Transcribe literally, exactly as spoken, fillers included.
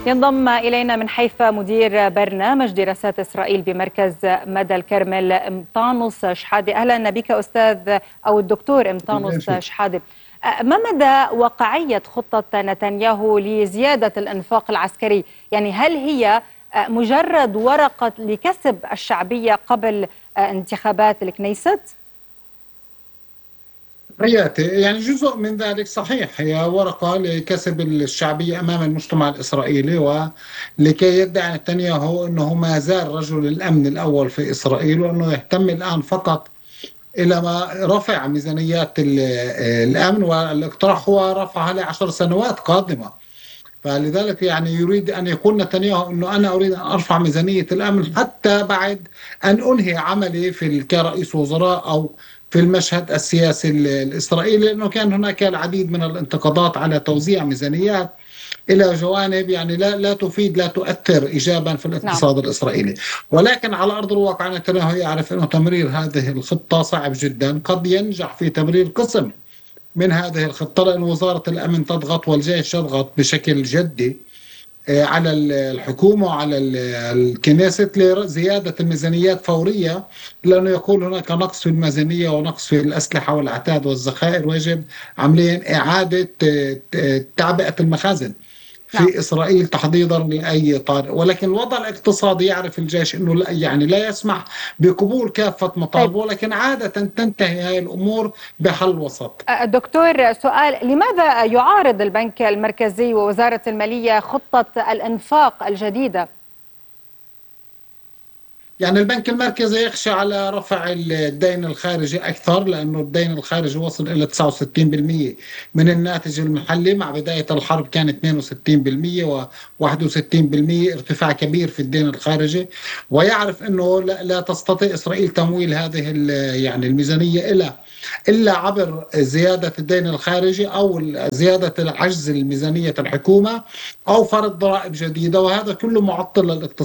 ينضم إلينا من حيفا مدير برنامج دراسات إسرائيل بمركز مدى الكرمل إمطانوس شحادة. أهلا بك أستاذ أو الدكتور إمطانوس شحادة. ما مدى واقعية خطة نتنياهو لزيادة الإنفاق العسكري؟ يعني هل هي مجرد ورقة لكسب الشعبية قبل انتخابات الكنيست؟ حياتي يعني جزء من ذلك صحيح، هي ورقة لكسب الشعبية أمام المجتمع الإسرائيلي، ولكي يدعي نتنياهو أنه ما زال رجل الأمن الأول في إسرائيل، وأنه يهتم الآن فقط إلى ما رفع ميزانيات ال- الأمن، والاقتراح هو رفعها لعشر سنوات قادمة. فلذلك يعني يريد أن يقول نتنياهو أنه أنا أريد أن أرفع ميزانية الأمن حتى بعد أن أنهي عملي في كرئيس وزراء أو في المشهد السياسي ال- الإسرائيلي، لأنه كان هناك العديد من الانتقادات على توزيع ميزانيات إلى جوانب يعني لا لا تفيد، لا تؤثر إيجابا في نعم. الاقتصاد الإسرائيلي. ولكن على أرض الواقع نتنياهو يعرف أنه تمرير هذه الخطة صعب جدا. قد ينجح في تمرير قسم من هذه الخطة، لأن وزارة الأمن تضغط والجيش يضغط بشكل جدي آه، على ال- الحكومة وعلى ال- الكنيست لزيادة الميزانيات فورية، لأنه يقول هناك نقص في الميزانية ونقص في الأسلحة والأعتاد والذخائر، ويجب عمليا إعادة آه، آه، تعبئة المخازن نعم. في إسرائيل تحضيرا لأي طارئ. ولكن الوضع الاقتصادي يعرف الجيش أنه لا يعني لا يسمح بقبول كافة طيب مطالبه، ولكن عادة تنتهي هذه الأمور بحل وسط. دكتور، سؤال: لماذا يعارض البنك المركزي ووزارة المالية خطة الإنفاق الجديدة؟ يعني البنك المركزي يخشى على رفع الدين الخارجي أكثر، لأنه الدين الخارجي وصل إلى تسعة وستين بالمئة من الناتج المحلي. مع بداية الحرب كان اثنين وستين بالمئة و61%، ارتفاع كبير في الدين الخارجي. ويعرف أنه لا, لا تستطيع إسرائيل تمويل هذه ال- يعني الميزانية إلا إلا عبر زيادة الدين الخارجي، أو زيادة العجز الميزانية الحكومة، أو فرض ضرائب جديدة، وهذا كله معطل للاقتصاد.